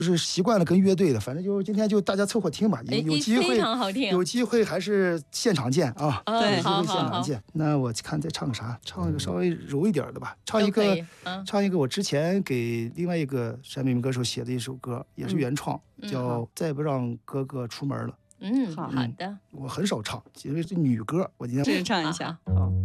就是习惯了跟乐队的，反正就今天就大家凑合听吧，有机会非常好听， 有机会还是现场见啊！ 对， 有机会现场见。那我看再唱个啥？唱一个稍微柔一点的吧，唱一个我之前给另外一个陕北民歌手写的一首歌，也是原创，叫《再不让哥哥出门了》。 好的。 我很少唱，因为是女歌，我今天试唱一下。 好。